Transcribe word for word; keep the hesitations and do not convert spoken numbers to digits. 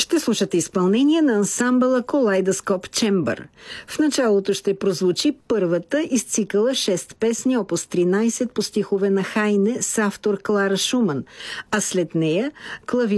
Ще слушате изпълнение на ансамбъла Kaleidoscope Chamber. В началото ще прозвучи първата из цикъла шест песни, опус тринайсет по стихове на Хайне с автор Клара Шуман, а след нея клавир